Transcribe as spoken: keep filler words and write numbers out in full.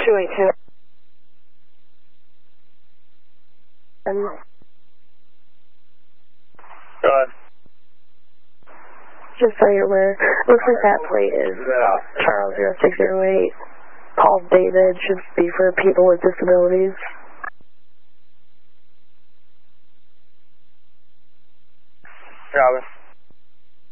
two eight two. And Go ahead. just so you're aware, looks like that plate is Charles zero six zero eight. Paul David should be for people with disabilities. Robin.